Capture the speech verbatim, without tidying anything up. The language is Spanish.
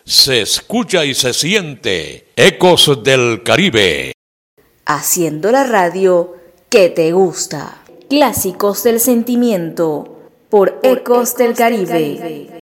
se escucha y se siente. Ecos del Caribe. Haciendo la radio que te gusta. Clásicos del sentimiento por Ecos del Caribe.